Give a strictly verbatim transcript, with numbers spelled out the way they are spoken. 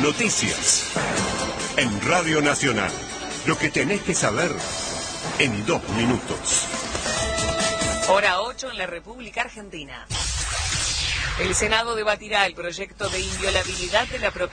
Noticias. En Radio Nacional. Lo que tenés que saber en dos minutos. Hora ocho en la República Argentina. El Senado debatirá el proyecto de inviolabilidad de la propiedad